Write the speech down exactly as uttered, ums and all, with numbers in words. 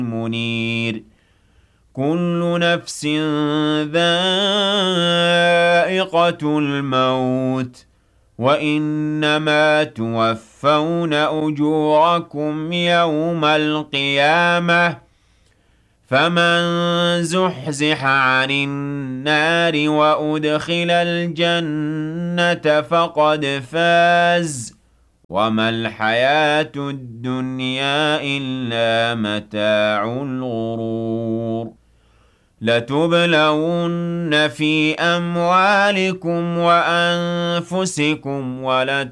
منير كل نفس ذائقة الموت وإنما توفون أجوركم يوم القيامة فمن زحزح عن النار وأدخل الجنة فقد فاز وما الحياة الدنيا إلا متاع الغرور لتبلون في أموالكم وأنفسكم ولتبلون